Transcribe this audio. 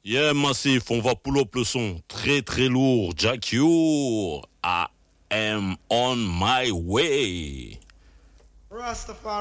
Yeah, massif, on va pull up le son. Très très lourd. Jack You, I am on my way. Rastafari.